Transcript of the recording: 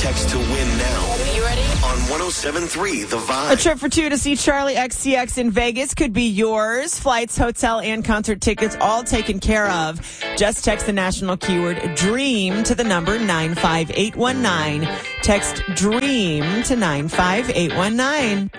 Text to win now. You ready? On 107.3 The Vibe. A trip for two to see Charlie XCX in Vegas could be yours. Flights, hotel, and concert tickets all taken care of. Just text the national keyword DREAM to the number 95819. Text DREAM to 95819.